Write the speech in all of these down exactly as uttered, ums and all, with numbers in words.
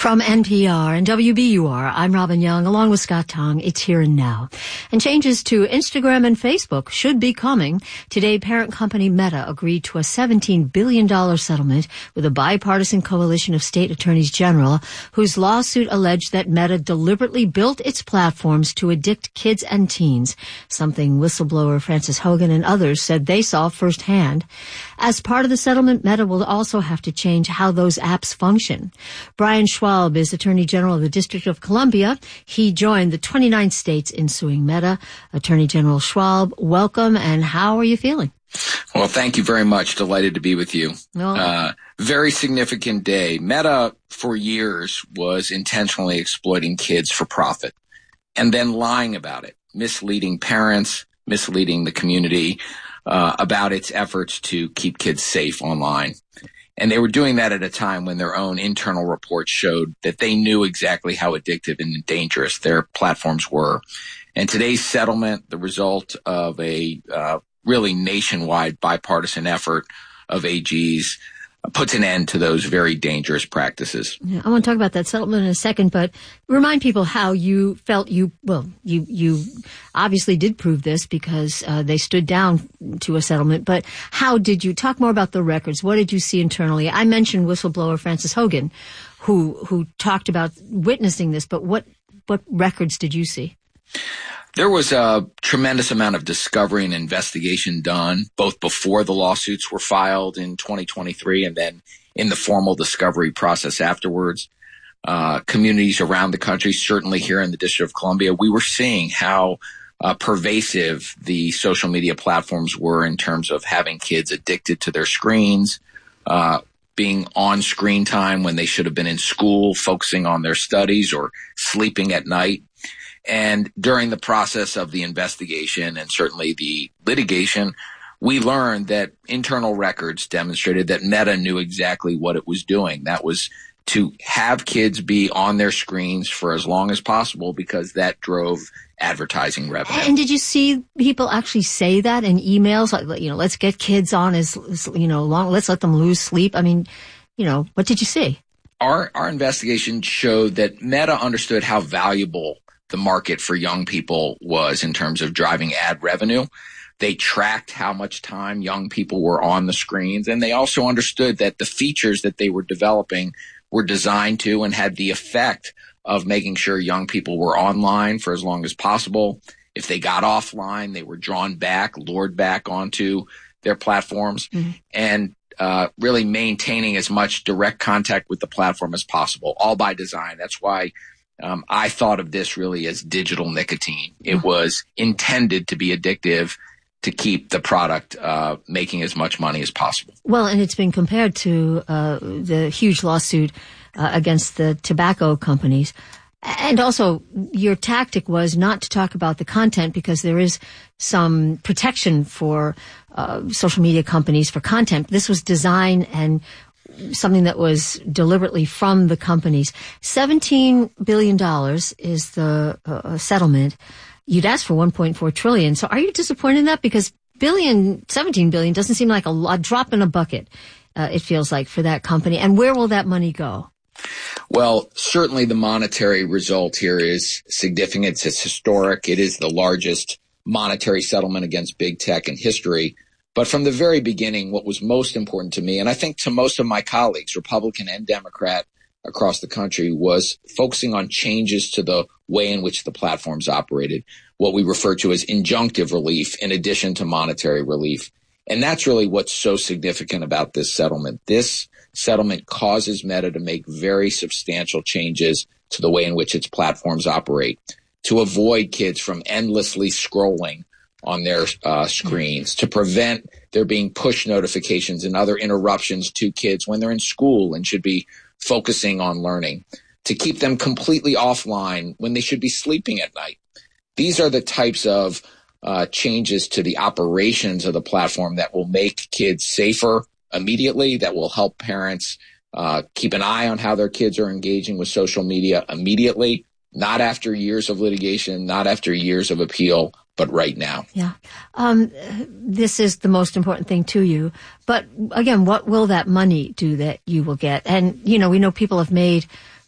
From N P R and W B U R, I'm Robin Young, along with Scott Tong. It's Here and Now. And changes to Instagram and Facebook should be coming. Today, parent company Meta agreed to a seventeen billion dollars settlement with a bipartisan coalition of state attorneys general, whose lawsuit alleged that Meta deliberately built its platforms to addict kids and teens, something whistleblower Frances Hogan and others said they saw firsthand. As part of the settlement, Meta will also have to change how those apps function. Brian Schwab is Attorney General of the District of Columbia. He joined the twenty-nine states in suing Meta. Attorney General Schwab, welcome, and how are you feeling? Well, thank you very much. Delighted to be with you. Oh. Uh, very significant day. Meta, for years, was intentionally exploiting kids for profit and then lying about it, misleading parents, misleading the community uh, about its efforts to keep kids safe online. And they were doing that at a time when their own internal reports showed that they knew exactly how addictive and dangerous their platforms were. And today's settlement, the result of a uh, really nationwide bipartisan effort of A Gs, puts an end to those very dangerous practices. Yeah, I want to talk about that settlement in a second, but remind people how you felt you, well, you, you obviously did prove this because uh, they stood down to a settlement, but how did you talk more about the records? What did you see internally? I mentioned whistleblower Frances Hogan, who, who talked about witnessing this, but what, what records did you see? There was a tremendous amount of discovery and investigation done, both before the lawsuits were filed in twenty twenty-three and then in the formal discovery process afterwards. Uh, communities around the country, certainly here in the District of Columbia, we were seeing how uh, pervasive the social media platforms were in terms of having kids addicted to their screens, uh, being on screen time when they should have been in school, focusing on their studies or sleeping at night. And during the process of the investigation and certainly the litigation, we learned that internal records demonstrated that Meta knew exactly what it was doing. That was to have kids be on their screens for as long as possible because that drove advertising revenue. And did you see people actually say that in emails? Like, you know, let's get kids on as, you know, long, let's let them lose sleep. I mean, you know, what did you see? Our, our investigation showed that Meta understood how valuable the market for young people was in terms of driving ad revenue. They tracked how much time young people were on the screens, and they also understood that the features that they were developing were designed to and had the effect of making sure young people were online for as long as possible. If they got offline, they were drawn back, lured back onto their platforms, mm-hmm. and uh, really maintaining as much direct contact with the platform as possible, all by design. That's why Um, I thought of this really as digital nicotine. It was intended to be addictive to keep the product uh, making as much money as possible. Well, and it's been compared to uh, the huge lawsuit uh, against the tobacco companies. And also, your tactic was not to talk about the content because there is some protection for uh, social media companies for content. This was design and something that was deliberately from the companies. seventeen billion dollars is the uh, settlement. You'd asked for one point four trillion dollars. So are you disappointed in that? Because billion, seventeen billion dollars doesn't seem like a, a drop in a bucket, uh, it feels like, for that company. And where will that money go? Well, certainly the monetary result here is significant. It's historic. It is the largest monetary settlement against big tech in history. But from the very beginning, what was most important to me, and I think to most of my colleagues, Republican and Democrat across the country, was focusing on changes to the way in which the platforms operated, what we refer to as injunctive relief in addition to monetary relief. And that's really what's so significant about this settlement. This settlement causes Meta to make very substantial changes to the way in which its platforms operate, to avoid kids from endlessly scrolling on their uh, screens, to prevent there being push notifications and other interruptions to kids when they're in school and should be focusing on learning, to keep them completely offline when they should be sleeping at night. These are the types of uh, changes to the operations of the platform that will make kids safer immediately, that will help parents uh, keep an eye on how their kids are engaging with social media immediately, not after years of litigation, not after years of appeal, but right now. Yeah. Um, this is the most important thing to you. But again, what will that money do that you will get? And, you know, we know people have made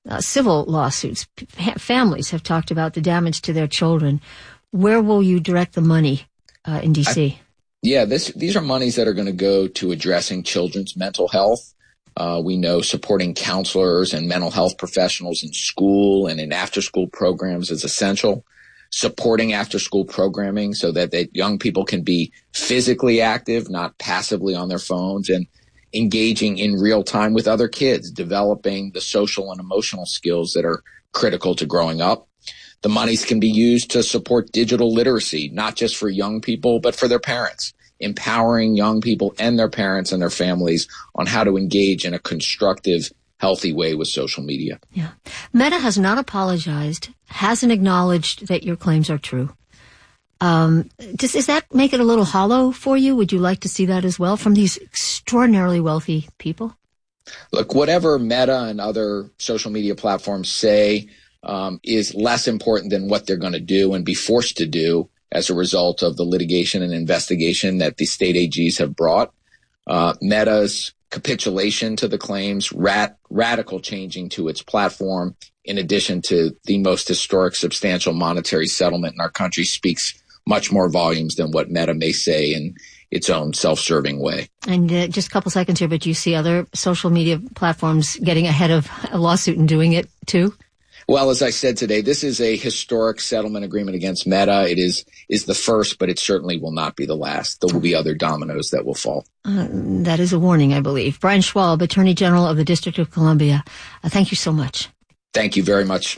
uh, civil lawsuits. P- families have talked about the damage to their children. Where will you direct the money uh, in D C? I, yeah, this, these are monies that are going to go to addressing children's mental health. Uh, we know supporting counselors and mental health professionals in school and in after-school programs is essential. Supporting after-school programming so that, that young people can be physically active, not passively on their phones, and engaging in real time with other kids, developing the social and emotional skills that are critical to growing up. The monies can be used to support digital literacy, not just for young people, but for their parents, empowering young people and their parents and their families on how to engage in a constructive, healthy way with social media. Yeah. Meta has not apologized, hasn't acknowledged that your claims are true. Um, does, does that make it a little hollow for you? Would you like to see that as well from these extraordinarily wealthy people? Look, whatever Meta and other social media platforms say um, is less important than what they're going to do and be forced to do as a result of the litigation and investigation that the state A Gs have brought. Uh, Meta's capitulation to the claims, rat, radical changing to its platform, in addition to the most historic substantial monetary settlement in our country, speaks much more volumes than what Meta may say in its own self-serving way. And uh, just a couple seconds here, but do you see other social media platforms getting ahead of a lawsuit and doing it too? Well, as I said today, this is a historic settlement agreement against Meta. It is is the first, but it certainly will not be the last. There will be other dominoes that will fall. Uh, that is a warning, I believe. Brian Schwalb, Attorney General of the District of Columbia, uh, thank you so much. Thank you very much.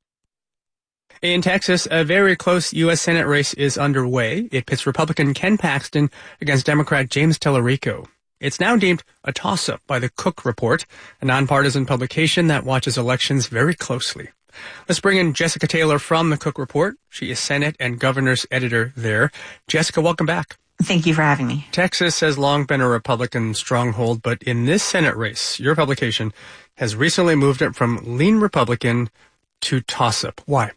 In Texas, a very close U S Senate race is underway. It pits Republican Ken Paxton against Democrat James Tallarico. It's now deemed a toss-up by the Cook Report, a nonpartisan publication that watches elections very closely. Let's bring in Jessica Taylor from the Cook Report. She is Senate and Governor's editor there. Jessica, welcome back. Thank you for having me. Texas has long been a Republican stronghold, but in this Senate race, your publication has recently moved it from lean Republican to toss-up. Why?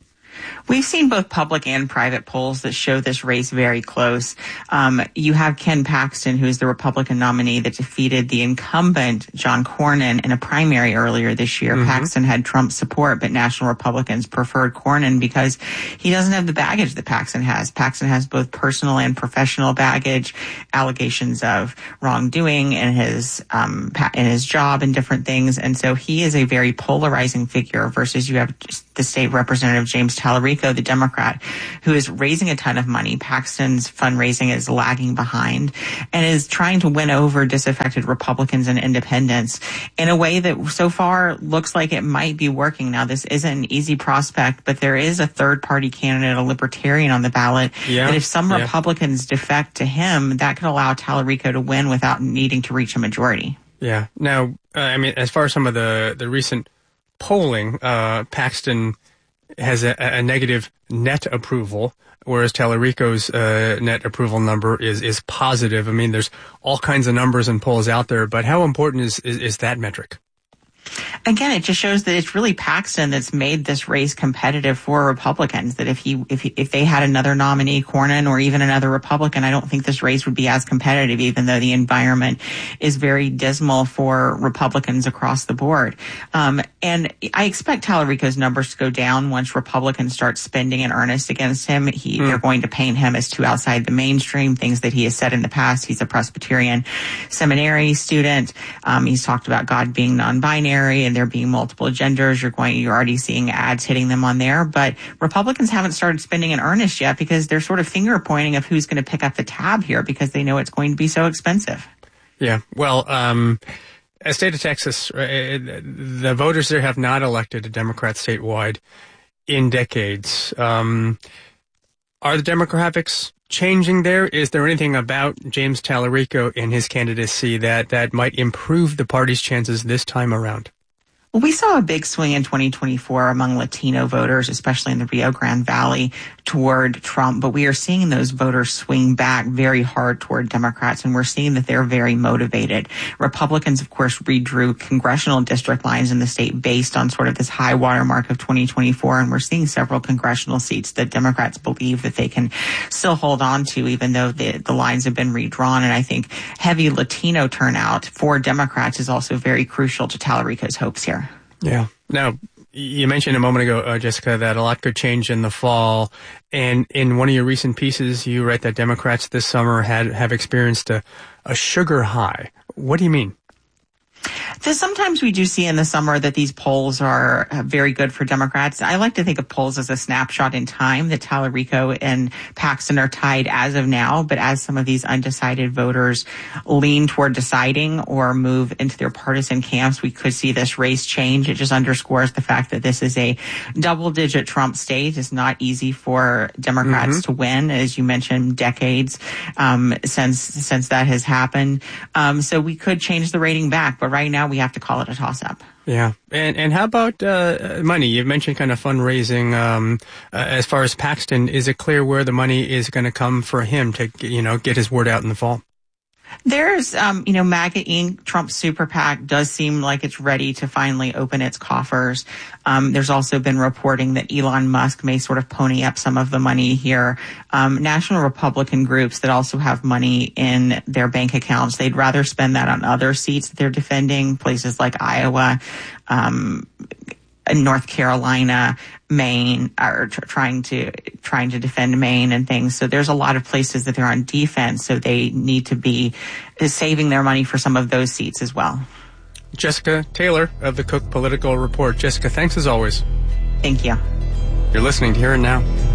We've seen both public and private polls that show this race very close. Um, you have Ken Paxton, who is the Republican nominee that defeated the incumbent John Cornyn in a primary earlier this year. Mm-hmm. Paxton had Trump's support, but national Republicans preferred Cornyn because he doesn't have the baggage that Paxton has. Paxton has both personal and professional baggage, allegations of wrongdoing in his um, in his job and different things. And so he is a very polarizing figure versus you have the state representative, James Tallarico, the Democrat, who is raising a ton of money. Paxton's fundraising is lagging behind and is trying to win over disaffected Republicans and independents in a way that so far looks like it might be working. Now, this isn't an easy prospect, but there is a third-party candidate, a libertarian on the ballot, yeah, that if some yeah. Republicans defect to him, that could allow Tallarico to win without needing to reach a majority. Yeah. Now, uh, I mean, as far as some of the, the recent polling, uh, Paxton has a, a negative net approval, whereas Tallarico's uh, net approval number is is positive. I mean, there's all kinds of numbers and polls out there, but how important is, is, is that metric? Again, it just shows that it's really Paxton that's made this race competitive for Republicans, that if he, if he, if they had another nominee, Cornyn, or even another Republican, I don't think this race would be as competitive, even though the environment is very dismal for Republicans across the board. Um, and I expect Tallarico's numbers to go down once Republicans start spending in earnest against him. He, mm. They're going to paint him as too outside the mainstream, things that he has said in the past. He's a Presbyterian seminary student. Um, he's talked about God being non-binary and there being multiple genders. You're going, you're already seeing ads hitting them on there, but Republicans haven't started spending in earnest yet because they're sort of finger pointing of who's going to pick up the tab here because they know it's going to be so expensive. Yeah. Well, um, as state of Texas, the voters there have not elected a Democrat statewide in decades. Um, are the demographics changing there? Is there anything about James Tallarico and his candidacy that, that might improve the party's chances this time around? Well, we saw a big swing in twenty twenty-four among Latino voters, especially in the Rio Grande Valley, toward Trump. But we are seeing those voters swing back very hard toward Democrats, and we're seeing that they're very motivated. Republicans, of course, redrew congressional district lines in the state based on sort of this high watermark of twenty twenty-four, and we're seeing several congressional seats that Democrats believe that they can still hold on to, even though the, the lines have been redrawn. And I think heavy Latino turnout for Democrats is also very crucial to Tallarico's hopes here. Yeah. Now, you mentioned a moment ago, uh, Jessica, that a lot could change in the fall. And in one of your recent pieces, you write that Democrats this summer had have experienced a, a sugar high. What do you mean? So sometimes we do see in the summer that these polls are very good for Democrats. I like to think of polls as a snapshot in time, that Tallarico and Paxton are tied as of now. But as some of these undecided voters lean toward deciding or move into their partisan camps, we could see this race change. It just underscores the fact that this is a double-digit Trump state. It's not easy for Democrats mm-hmm. to win, as you mentioned, decades um, since since that has happened. Um, so we could change the rating back, but right now we have to call it a toss-up. Yeah. And and how about uh, money? You mentioned kind of fundraising. Um, uh, as far as Paxton, is it clear where the money is going to come for him to, you know, get his word out in the fall? There's, um, you know, MAGA Incorporated, Trump's super PAC does seem like it's ready to finally open its coffers. Um, there's also been reporting that Elon Musk may sort of pony up some of the money here. Um, national Republican groups that also have money in their bank accounts, they'd rather spend that on other seats that they're defending, places like Iowa, um, North Carolina, Maine, are tr- trying to trying to defend Maine and things. So there's a lot of places that they're on defense. So they need to be saving their money for some of those seats as well. Jessica Taylor of the Cook Political Report. Jessica, thanks as always. Thank you. You're listening to Here and Now.